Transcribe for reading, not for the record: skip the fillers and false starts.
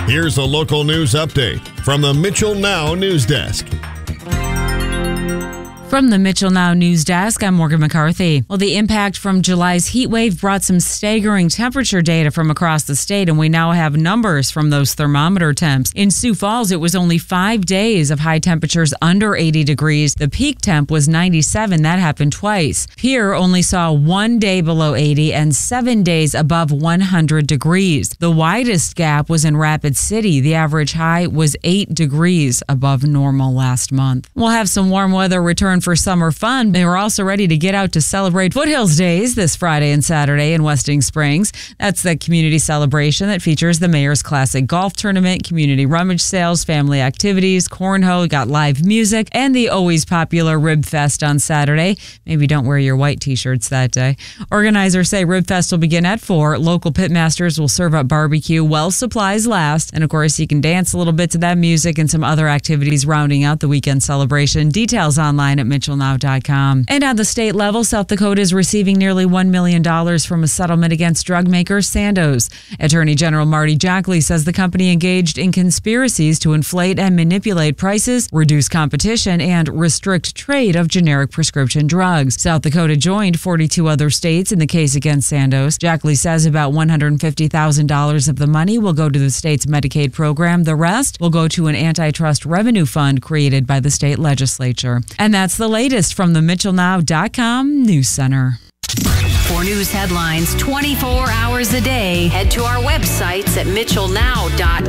Here's a local news update from the Mitchell Now News Desk. From the Mitchell Now News Desk, I'm Morgan McCarthy. Well, the impact from July's heat wave brought some staggering temperature data from across the state, and we now have numbers from those thermometer temps. In Sioux Falls, it was only 5 days of high temperatures under 80 degrees. The peak temp was 97. That happened twice. Pierre only saw 1 day below 80 and 7 days above 100 degrees. The widest gap was in Rapid City. The average high was 8 degrees above normal last month. We'll have some warm weather return for summer fun. They were also ready to get out to celebrate Foothills Days this Friday and Saturday in Westing Springs. That's the community celebration that features the Mayor's Classic Golf Tournament, community rummage sales, family activities, cornhole, got live music, and the always popular Rib Fest on Saturday. Maybe don't wear your white t-shirts that day. Organizers say Rib Fest will begin at 4. Local pitmasters will serve up barbecue while supplies last. And of course, you can dance a little bit to that music and some other activities rounding out the weekend celebration. Details online at MitchellNow.com. And on the state level, South Dakota is receiving nearly $1 million from a settlement against drug maker Sandoz. Attorney General Marty Jackley says the company engaged in conspiracies to inflate and manipulate prices, reduce competition, and restrict trade of generic prescription drugs. South Dakota joined 42 other states in the case against Sandoz. Jackley says about $150,000 of the money will go to the state's Medicaid program. The rest will go to an antitrust revenue fund created by the state legislature. And that's the latest from the MitchellNow.com News Center. For news headlines 24 hours a day, head to our websites at MitchellNow.com.